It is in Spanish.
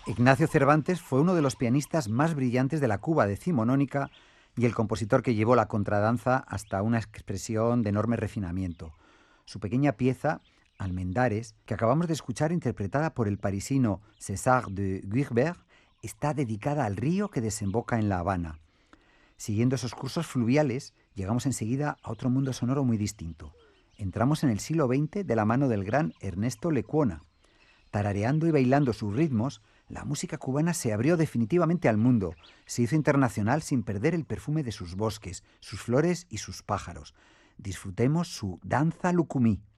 Ignacio Cervantes fue uno de los pianistas más brillantes de la Cuba decimonónica y el compositor que llevó la contradanza hasta una expresión de enorme refinamiento. Su pequeña pieza, Almendares, que acabamos de escuchar interpretada por el parisino César de Guirbert, está dedicada al río que desemboca en La Habana. Siguiendo esos cursos fluviales, llegamos enseguida a otro mundo sonoro muy distinto. Entramos en el siglo XX de la mano del gran Ernesto Lecuona. Tarareando y bailando sus ritmos, la música cubana se abrió definitivamente al mundo, se hizo internacional sin perder el perfume de sus bosques, sus flores y sus pájaros. Disfrutemos su danza lucumí.